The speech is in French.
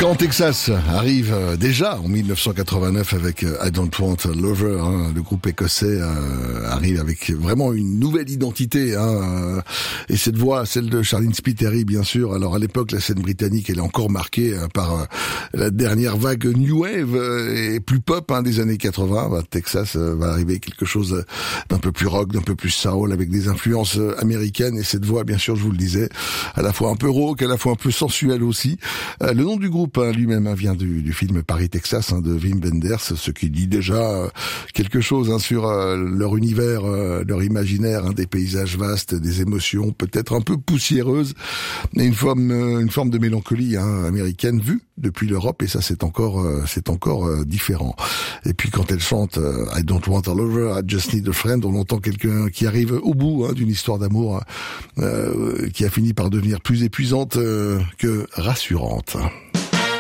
Quand Texas arrive déjà en 1989 avec I Don't Want a Lover, le groupe écossais arrive avec vraiment une nouvelle identité, et cette voix, celle de Charlene Spiteri bien sûr. Alors à l'époque, la scène britannique elle est encore marquée par la dernière vague New Wave et plus pop des années 80. Texas va arriver quelque chose d'un peu plus rock, d'un peu plus soul, avec des influences américaines, et cette voix bien sûr, je vous le disais, à la fois un peu rauque, à la fois un peu sensuelle aussi. Le nom du groupe lui-même vient du film Paris, Texas de Wim Wenders, ce qui dit déjà quelque chose sur leur univers, leur imaginaire, des paysages vastes, des émotions peut-être un peu poussiéreuses, et une forme de mélancolie américaine vue depuis l'Europe, et ça c'est encore différent. Et puis quand elle chante I Don't Want a Lover, I Just Need a Friend, on entend quelqu'un qui arrive au bout d'une histoire d'amour qui a fini par devenir plus épuisante que rassurante.